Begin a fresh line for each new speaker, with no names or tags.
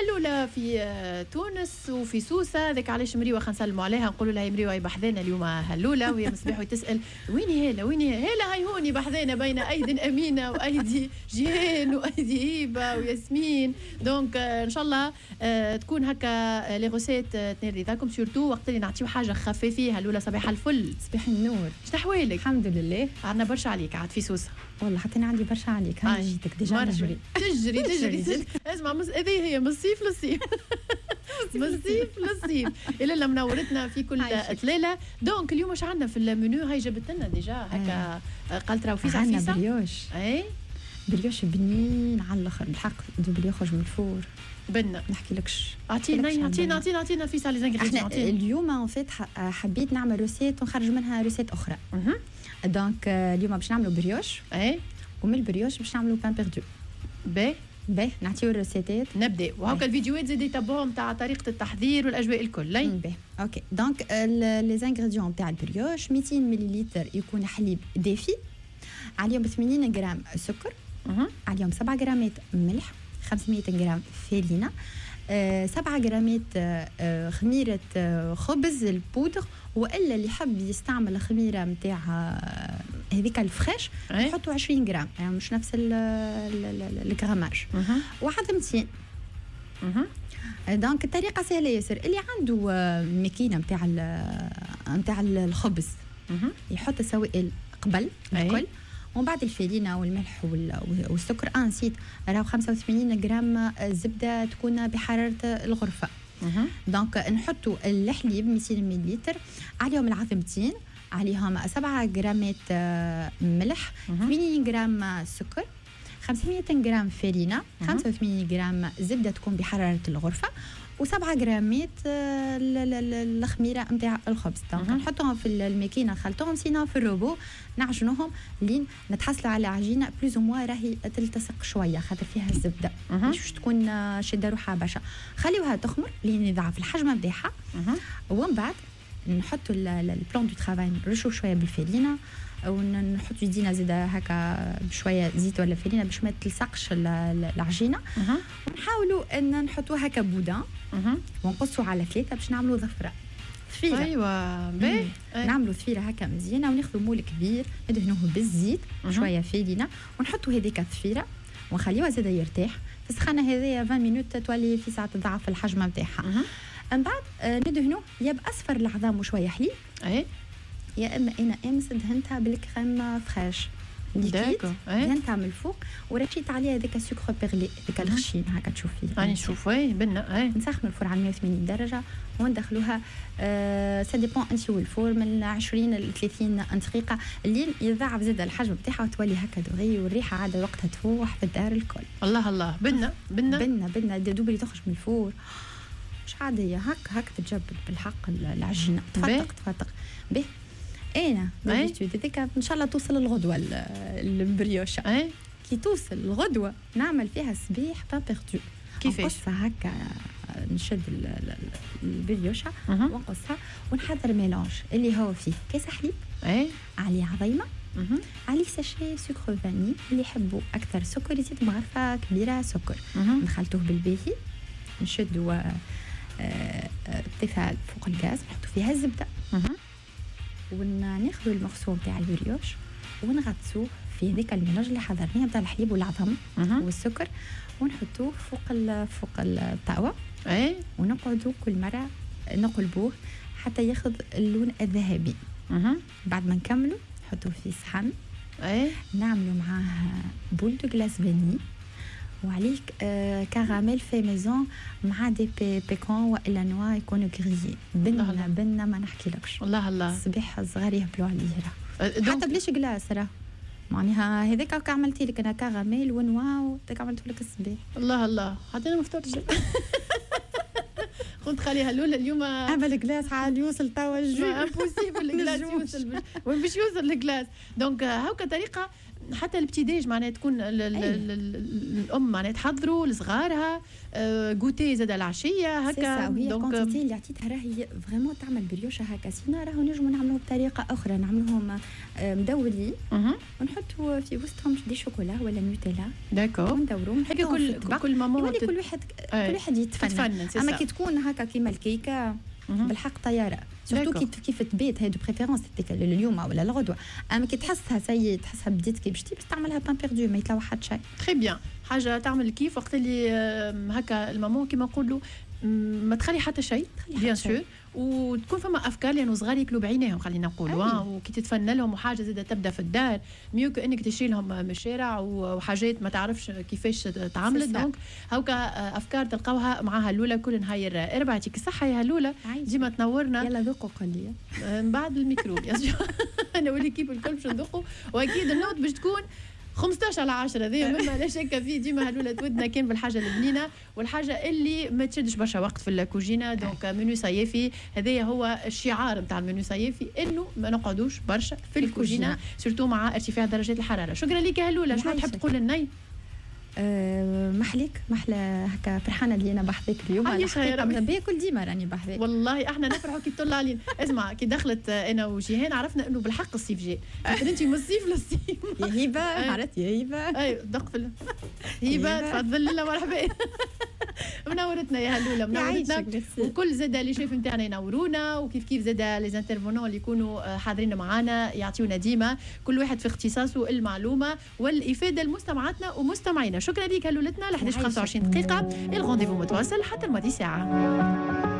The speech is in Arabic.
هلولا في تونس وفي سوسه، ذاك علاش مريوه خلينا نسلموا عليها نقولوا لها مريوه بحذانا اليوم هلولا، وهي مصباح وتسال وين هاله وين هاله، هاي هوني بحذانا بين ايدي امينه وايدي جيهان وايدي هبه وياسمين. دونك ان شاء الله تكون هكا لي غوسيت تنري ذاكم سورتو وقت اللي نعطيو حاجه خفيفه. هلولا صباح الفل.
صباح النور.
شنو احوالك؟
الحمد لله.
عندنا برشا عليك عاد في سوسه.
والله حتى انا عندي برشا عليك. هاي جيتك ديجا
تجري اسمع هذه هي من الصيف للصيف من الصيف للصيف. الا منورتنا في كل ثلاله. دونك اليوم واش عندنا في المنيو؟ هاي جبت لنا ديجا هكا قالت راهو فيسا
عندنا بريوش.
اي
بريوش بنين على الاخر بالحق، دوبل يخرج من الفور.
بنا
نحكي لكش.
اعطينا فيسا لي زانغريديون.
اليوم ان فيت حبيت نعمل روسيت ونخرج منها روسيت اخرى. دونك اليوم باش نعملوا بريوش.
اي
ومن البريوش باش نعملوا بان بيردو. باهي نعطيو الروسيتات.
نبدا وهاكا الفيديوهات زيد يتبعوهم تاع طريقه التحضير والاجواء الكل.
باهي اوكي. دونك لي زانغريديون تاع البريوش 200 مليلتر يكون حليب دافي، عليهم 80 غرام سكر، عليهم 7 غرامات ملح، 500 غرام فارينه، 7 غرامات خميره خبز البودر، والا اللي حب يستعمل الخميره نتاع هذيك الفريش نحطوا 20 غرام، يعني مش نفس الغراماج. وعدمتين. دونك الطريقه سهله ياسر. اللي عنده ماكينه نتاع الخبز يحط السوائل قبل الكل، ومن بعد الفارينه والملح والسكر. نسيت راهو 85 غرام زبده تكون بحراره الغرفه. دونك نحطوا الحليب 200 مليلتر، عليهم العظمتين، عليهم 7 غرامات ملح، 80 غرام سكر، 500 غرام فارينه، 85 غرام زبده تكون بحراره الغرفه، و7 غرامات الخميره نتاع الخبز. دونك نحطهم في الماكينه نخلطوهم، سينا في الروبو نعجنوهم لين نتحصلوا على عجينه بلوز او موا راهي تلتصق شويه خاطر فيها الزبده مش تكون شاده روحها برشا. خليوها تخمر لين يضعف الحجم نتاعها، ومن بعد نحطوا البلان دو ترافاي نرشوا شويه بالفارينه، ونحط يدينا زيدا هكا بشويه زيت ولا فارينه باش ما تلصقش العجينه. ونحاولوا ان نحطوا هكا بودان ونقصوا على 3 باش نعملوا ظفره ثفيره.
ايوه
نعملوا ثفيره هكا مزيانه، وناخذوا مول كبير ندهنوه بالزيت شويه فارينه، ونحطوا هذيك الثفيره ونخليوها زيدا يرتاح في السخانه هذيا 20 مينوت تولي في ساعه تضاعف الحجم نتاعها. من بعد ندهنوه يا باصفر العظام وشويه حليب، يا اما انا امس دهنتها بالكريم فريش ليكيد، دهنتها من الفوق ورشيت عليها هذاك السكر بيرلي هذاك الخشين هكا تشوفيه.
راني نشوف بنا.
نسخنوا الفرن على 180 درجه وندخلوها سا ديبون انت والفور من 20 ل 30 دقيقه لين يضاعف زاد الحجم بتاعها وتولي هكا دغي، والريحه عاد وقتها تفوح في الدار الكل.
الله بنا
دوبلي تخرج من الفور مش عاديه هكا تتجبد بالحق العجينه تفتق به. انا ديك ان شاء الله توصل الغدوه البريوشه. كي توصل الغدوه نعمل فيها الصبيح بان بيردو. كيفاش؟ نقصها هكا، نشد البريوشه ونقصها ونحضر ميلانج اللي هو فيه كاس حليب، عليه عظيمه، عليه ساشي سكر فاني، اللي يحبوا اكثر سكر يزيد مغرفه كبيره سكر. نخلطوه بالباهي، نشدوا الطفال فوق الغاز، نحطوا فيها الزبده، وناخذوا المغسول تاع البريوش ونغطسوه في ذيك الميلانج اللي حضرناه تاع الحليب والعظم والسكر، ونحطوه فوق الطاوه، ونقعدوا كل مره نقلبوه حتى ياخذ اللون الذهبي. بعد ما نكملوا نحطوه في صحن، نعملوا معاه بول دو غلاس فاني، وعليك كراميل في ميزون مع دي بيكون والا نوا يكونوا كريي بنا ما نحكيلكش.
الله
الصباح صغار يهبلوا عليه حتى بلاش كلاس راه معناها هذاك عملتي لك انا كراميل ونوا وداك عملت لك الصباح. الله حتى انا ما فطرتش كنت خليها الاولى اليوم عمل كلاس عاد يوصل توا الجو
امبوسيبل الكلاس يوصل وين باش يوصل الكلاس. دونك هاكا طريقه حتى الابتداج معناها تكون الام معناها تحضروا لصغارها غوتي زاد العشيه هكا.
دونك الكونتيتي اللي عطيتها راهي فريمون تعمل بريوشه هكا. سينا راهو نجموا نعملوها بطريقه اخرى، نعملوهم مدورين ونحطوا في وسطهم دي شوكولا ولا نوتيلا.
داكور.
وندوروهم
هكا كل ماما
كل واحد يتفنن. اما كي تكون هكا كيما الكيكه بالحق طياره سورتو كيف تبيت هي دو بريفيرونس اليوم ولا الغدوه. اما كي تحسها تحسها بديت كي باش تعملها بان بيردو ما يطلع حد شيء.
تري بيان. حاجه تعمل كيف وقت اللي هكا المامون كيما نقولوا ما تخلي حتى شيء بيان سور، وتكون فما افكار لانه صغار ياكلوا بعينيهم خلينا نقولوا. وكي تتفنى لهم وحاجه زاده تبدا في الدار ميو كانك تشري لهم من الشارع وحاجات ما تعرفش كيفاش تعملت. دونك هاكا افكار تلقاوها معها هلوله كل نهار 4. يعطيك الصحه يا هلوله، ديما تنورنا.
يلا ذوقوا قل لي
من بعد الميكرو انا والكيب الكل باش نذوقوا. واكيد النوت باش تكون 15/10 هذه مما لا شك فيه. ديما هلوله تودنا كان بالحاجه البنينه والحاجه اللي ما تشدش برشا وقت في الكوجينه. دونك منو صيفي هذايا هو الشعار نتاع المنيو صيفي، انه ما نقعدوش برشا في الكوجينه سورتو مع ارتفاع درجات الحراره. شكرا لك يا هلوله. شنو تحب تقول لنا؟ محليك محلى هكا فرحانه اللي انا بحذاك اليوم. باكل ديما راني بحذاك والله. احنا نفرحوا كي تطلع علينا. اسمع كي دخلت انا وجيهان عرفنا انه بالحق الصيف جاي. انت من الصيف للصيف
يا هبه. عرفت يا هبه.
ايوه دق في هبه. تفضل لنا مرحبا. منورتنا يا هلوله منورتنا. وكل زاد اللي شايف نتاعنا ينورونا، وكيف كيف زاد لي زانترفونون اللي يكونوا حاضرين معنا يعطيونا ديما كل واحد في اختصاصه المعلومه والافاده لمستمعاتنا ومستمعينا. شكرا لك هلولتنا. ل 11:25 الغونديفو متواصل حتى الماضي ساعه.